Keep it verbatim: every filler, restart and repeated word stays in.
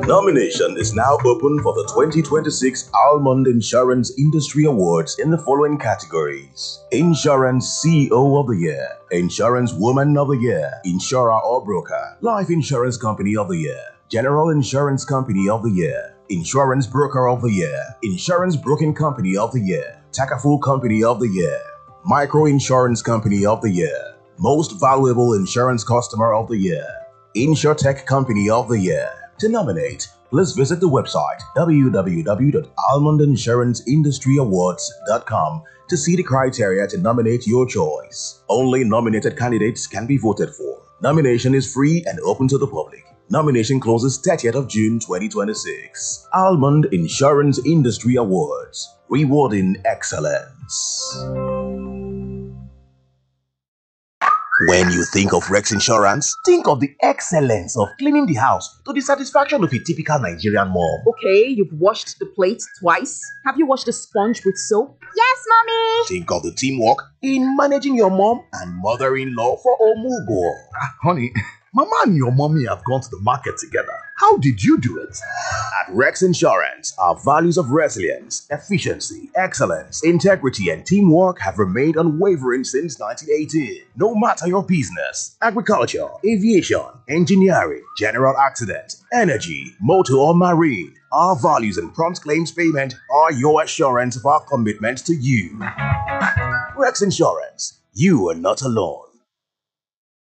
Nomination is now open for the twenty twenty-six Almond Insurance Industry Awards in the following categories: Insurance C E O of the Year, Insurance Woman of the Year, Insurer or Broker, Life Insurance Company of the Year, General Insurance Company of the Year, Insurance Broker of the Year, Insurance Broking Company of the Year, Takaful Company of the Year, Micro Insurance Company of the Year, Most Valuable Insurance Customer of the Year, InsurTech Company of the Year. To nominate, please visit the website w w w dot almond insurance industry awards dot com to see the criteria to nominate your choice. Only nominated candidates can be voted for. Nomination is free and open to the public. Nomination closes thirtieth of June twenty twenty-six. Almond Insurance Industry Awards, rewarding excellence. When you think of Rex Insurance, think of the excellence of cleaning the house to the satisfaction of a typical Nigerian mom. Okay, you've washed the plate twice. Have you washed the sponge with soap? Yes, mommy. Think of the teamwork in managing your mom and mother-in-law for Omugo. Ah, honey, Mama and your mommy have gone to the market together. How did you do it? At Rex Insurance, our values of resilience, efficiency, excellence, integrity, and teamwork have remained unwavering since nineteen eighteen. No matter your business, agriculture, aviation, engineering, general accident, energy, motor or marine, our values and prompt claims payment are your assurance of our commitment to you. Rex Insurance, you are not alone.